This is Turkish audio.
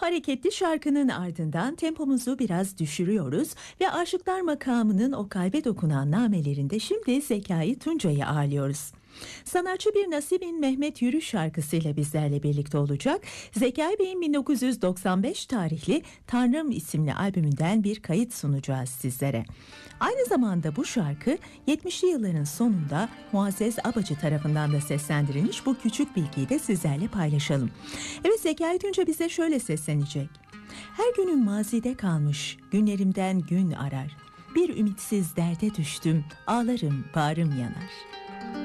hareketli şarkının ardından tempomuzu biraz düşürüyoruz ve Aşıklar Makamı'nın o kalbe dokunan namelerinde şimdi Zekai Tuncay'ı ağırlıyoruz. Sanatçı bir Nasibin Mehmet Yürü şarkısıyla bizlerle birlikte olacak. Zekai Bey'in 1995 tarihli Tanrım isimli albümünden bir kayıt sunacağız sizlere. Aynı zamanda bu şarkı 70'li yılların sonunda Muazzez Abacı tarafından da seslendirilmiş, bu küçük bilgiyi de sizlerle paylaşalım. Evet, Zekai Tunca bize şöyle seslenecek. Her günüm mazide kalmış, günlerimden gün arar. Bir ümitsiz derde düştüm, ağlarım, bağrım yanar.